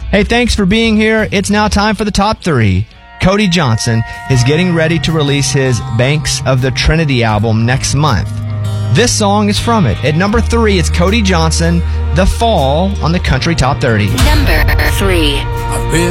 Hey, thanks for being here. It's now time for the top 3. Cody Johnson is getting ready to release his Banks of the Trinity album next month. This song is from it. At number 3, it's Cody Johnson, The Fall, on the Country Top 30. Number 3.